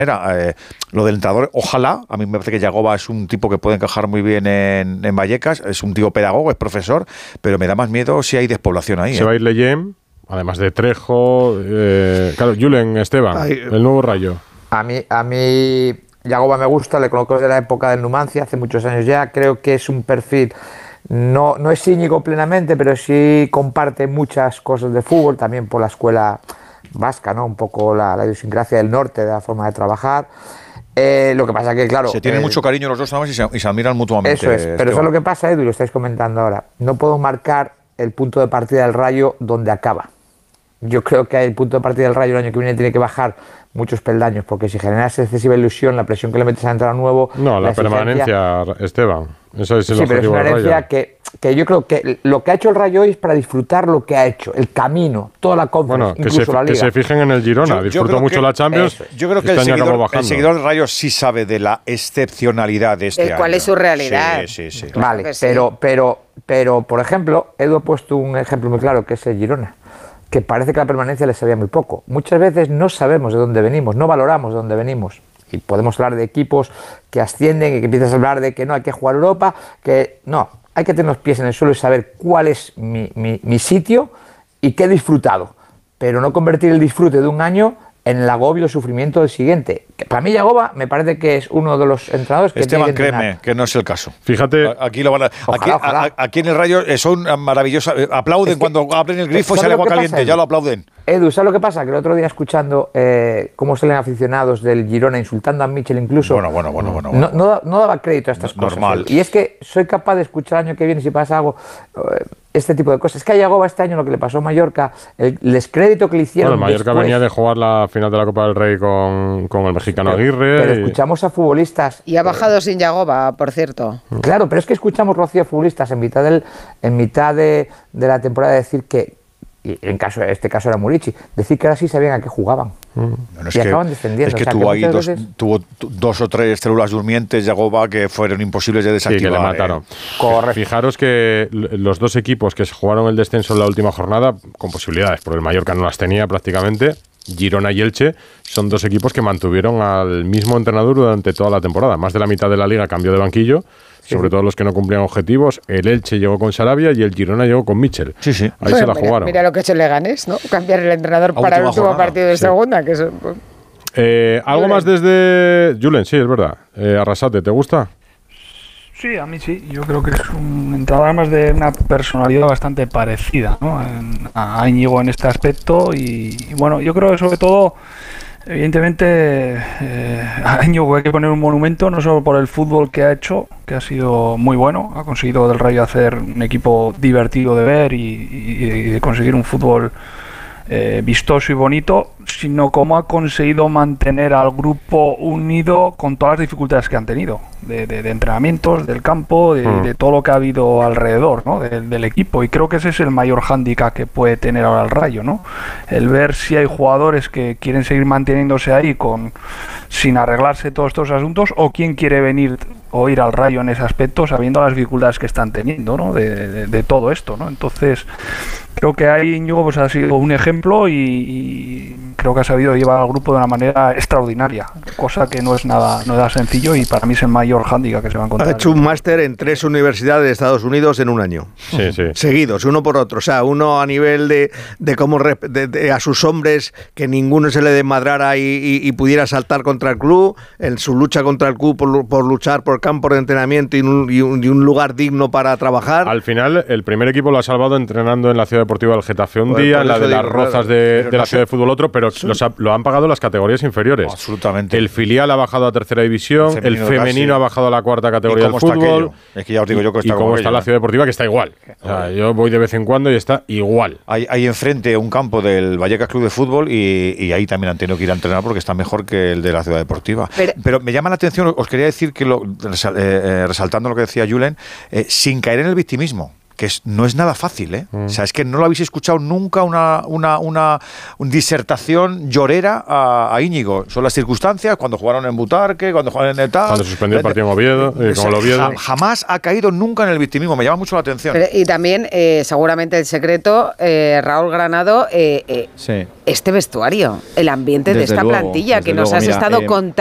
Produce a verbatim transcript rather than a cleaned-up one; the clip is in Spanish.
Era, eh, lo del entrenador, ojalá, a mí me parece que Yagoba es un tipo que puede encajar muy bien en, en Vallecas, es un tío pedagogo, es profesor, pero me da más miedo si hay despoblación ahí. Se ¿eh? va a ir Leyen, además de Trejo, eh, claro, Julen Esteban, Ay, el nuevo Rayo. A mí, a mí Yagoba me gusta, le conozco desde la época del Numancia, hace muchos años ya, creo que es un perfil, no, no es Íñigo plenamente, pero sí comparte muchas cosas de fútbol, también por la escuela vasca, ¿no? Un poco la, la idiosincrasia del norte, de la forma de trabajar. Eh, lo que pasa que, claro... Se tienen eh, mucho cariño los dos además y se, y se admiran mutuamente. Eso es, pero eso es lo que pasa, Edu, y lo estáis comentando ahora. No puedo marcar el punto de partida del Rayo donde acaba. Yo creo que el punto de partida del Rayo el año que viene tiene que bajar muchos peldaños, porque si generas excesiva ilusión, la presión que le metes a entrar nuevo... No, la, la permanencia, Esteban. Eso es el sí, objetivo pero es una herencia que, que yo creo que lo que ha hecho el Rayo hoy es para disfrutar lo que ha hecho, el camino, toda la conferencia, bueno, incluso que se, la Liga. Que se fijen en el Girona, yo, disfrutó yo mucho que, la Champions. Eso, yo creo que este el seguidor, el seguidor del Rayo sí sabe de la excepcionalidad de este ¿Cuál año. ¿Cuál es su realidad? Sí, sí, sí. Vale, claro sí. pero, pero, pero, por ejemplo, Edu ha puesto un ejemplo muy claro, que es el Girona, que parece que la permanencia le sabía muy poco. Muchas veces no sabemos de dónde venimos, no valoramos de dónde venimos. Y podemos hablar de equipos que ascienden y que empiezas a hablar de que no hay que jugar Europa, que no, hay que tener los pies en el suelo y saber cuál es mi, mi, mi sitio y qué he disfrutado. Pero no convertir el disfrute de un año en el agobio y el sufrimiento del siguiente. Que para mí Yagoba me parece que es uno de los entrenadores que Esteban, tiene que créeme que no es el caso. Fíjate, aquí lo van a, ojalá, aquí, ojalá. A, aquí en el Rayo son maravillosas, aplauden es que, cuando abren el grifo y sale agua caliente, pasa, ya lo aplauden. Edu, ¿sabes lo que pasa? Que el otro día escuchando eh, cómo salen aficionados del Girona insultando a Michel incluso, bueno, bueno, bueno, bueno, no, no, no daba crédito a estas no, cosas. Normal. Y es que soy capaz de escuchar el año que viene si pasa algo, eh, este tipo de cosas. Es que a Yagoba este año lo que le pasó a Mallorca, el, el descrédito que le hicieron. Bueno, Mallorca después, venía de jugar la final de la Copa del Rey con, con el mexicano pero, Aguirre. Pero y... escuchamos a futbolistas. Y ha bajado eh, sin Yagoba, por cierto. Claro, pero es que escuchamos, Rocío, a futbolistas en mitad, del, en mitad de, de la temporada decir que, y en caso, este caso era Murici, decir que ahora sí sabían a qué jugaban. Mm. Bueno, es y que, acaban descendiendo. Es que, o sea, tuvo que ahí dos, veces... tuvo dos o tres células durmientes, Yagoba, que fueron imposibles de desactivar. Sí, que le mataron. Eh. Correcto. Fijaros que los dos equipos que se jugaron el descenso en la última jornada, con posibilidades, porque el Mallorca no las tenía prácticamente, Girona y Elche, son dos equipos que mantuvieron al mismo entrenador durante toda la temporada. Más de la mitad de la liga cambió de banquillo, sí, sobre todo los que no cumplían objetivos. El Elche llegó con Sarabia y el Girona llegó con Michel. Sí, sí. Ahí bueno, se la mira, jugaron. Mira lo que ha hecho Leganés, ¿no? Cambiar el entrenador para el último jornada. partido de sí. segunda. Que es... eh, Algo Julen. más desde... Julen, sí, es verdad. Eh, Arrasate, ¿te gusta? Sí, a mí sí. Yo creo que es un entrenador además de una personalidad bastante parecida, ¿no? En, a Íñigo en este aspecto y, y bueno, yo creo que sobre todo, evidentemente, eh, a Íñigo hay que poner un monumento no solo por el fútbol que ha hecho, que ha sido muy bueno, ha conseguido del Rayo hacer un equipo divertido de ver y, y, y de conseguir un fútbol eh, vistoso y bonito, sino cómo ha conseguido mantener al grupo unido con todas las dificultades que han tenido, de, de, de entrenamientos, del campo, de, mm. de todo lo que ha habido alrededor, ¿no? de, del equipo, y creo que ese es el mayor hándicap que puede tener ahora el Rayo, ¿no? El ver si hay jugadores que quieren seguir manteniéndose ahí con sin arreglarse todos estos asuntos, o quién quiere venir o ir al Rayo en ese aspecto sabiendo las dificultades que están teniendo, ¿no? de, de, de todo esto, ¿no? Entonces creo que ahí Íñigo pues, ha sido un ejemplo y, y creo que ha sabido llevar al grupo de una manera extraordinaria, cosa que no es nada, no es sencillo y para mí es el mayor hándicap que se va a encontrar. Ha hecho un máster en tres universidades de Estados Unidos en un año. Sí, sí. Seguidos, uno por otro. O sea, uno a nivel de, de cómo de, de, a sus hombres, que ninguno se le desmadrara y, y, y pudiera saltar contra el club, en su lucha contra el club por, por luchar por campos de entrenamiento y un, y, un, y un lugar digno para trabajar. Al final, el primer equipo lo ha salvado entrenando en la Ciudad Deportiva del Getafe un pues día, en la de digo, las Rozas de, de la no Ciudad sé. de Fútbol otro, pero sí. los ha, lo han pagado las categorías inferiores. Oh, absolutamente. El filial ha bajado a tercera división, el femenino, el femenino ha bajado a la cuarta categoría del fútbol. Es que ya os digo yo que está y cómo está aquello, la Ciudad Deportiva, que está igual. O sea, yo voy de vez en cuando y está igual. Hay, hay enfrente un campo del Vallecas Club de Fútbol y, y ahí también han tenido que ir a entrenar porque está mejor que el de la Ciudad Deportiva. Pero, pero me llama la atención, os quería decir que, lo, eh, resaltando lo que decía Julen, eh, sin caer en el victimismo. que es, no es nada fácil, ¿eh? Mm. O sea, es que no lo habéis escuchado nunca una, una, una, una disertación llorera a, a Íñigo. Son las circunstancias, cuando jugaron en Butarque, cuando jugaron en el tal... Cuando suspendió el partido en Oviedo, eh, como el Oviedo. Jamás ha caído nunca en el victimismo, me llama mucho la atención. Pero, y también, eh, seguramente el secreto, eh, Raúl Granado, eh, eh, sí. este vestuario, el ambiente desde de esta luego, plantilla que nos luego, has mira, estado eh, contando.